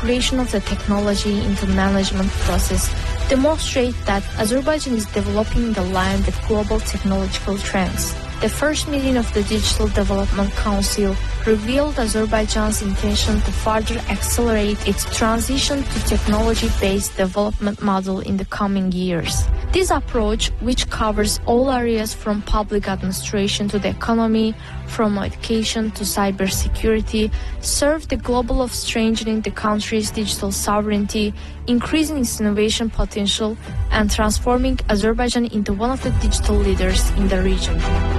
integration of the technology into management process demonstrate that Azerbaijan is developing in line with global technological trends. The first meeting of the Digital Development Council revealed Azerbaijan's intention to further accelerate its transition to technology-based development model in the coming years. This approach, which covers all areas from public administration to the economy, from education to cybersecurity, served the goal of strengthening the country's digital sovereignty, increasing its innovation potential, and transforming Azerbaijan into one of the digital leaders in the region.